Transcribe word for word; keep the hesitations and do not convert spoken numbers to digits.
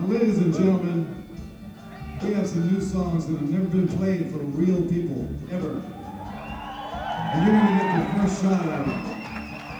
ladies and gentlemen, we have some new songs that have never been played for real people, ever. And you're going to get the first shot at it.